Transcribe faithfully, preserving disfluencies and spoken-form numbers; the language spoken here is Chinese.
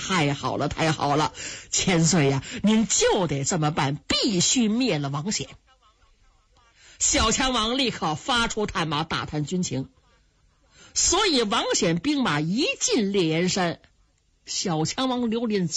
太好了，太好了！千岁呀、啊，您就得这么办，必须灭了王显。小强王立刻发出探马打探军情，所以王显兵马一进烈焰山，小强王刘林